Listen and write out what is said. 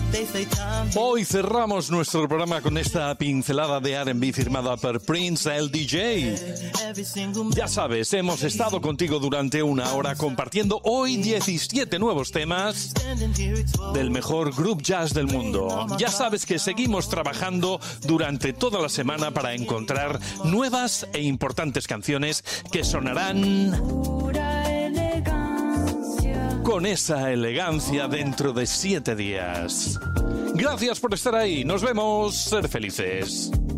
Hoy cerramos nuestro programa con esta pincelada de R&B firmada por Prince, el DJ. Ya sabes, hemos estado contigo durante una hora compartiendo hoy 17 nuevos temas del mejor group jazz del mundo. Ya sabes que seguimos trabajando durante toda la semana para encontrar nuevas e importantes canciones que sonarán con esa elegancia dentro de 7 días. Gracias por estar ahí. Nos vemos. Ser felices.